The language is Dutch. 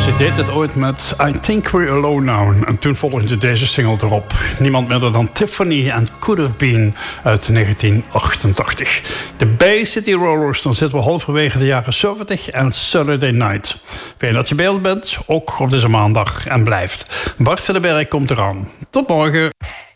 Ze deed het ooit met I Think We're Alone Now. En toen volgde deze single erop. Niemand minder dan Tiffany and Could Have Been uit 1988. De Bay City Rollers, dan zitten we halverwege de jaren 70 en Saturday Night. Fijn dat je bij ons bent, ook op deze maandag en blijft. Bart van den Berg komt eraan. Tot morgen.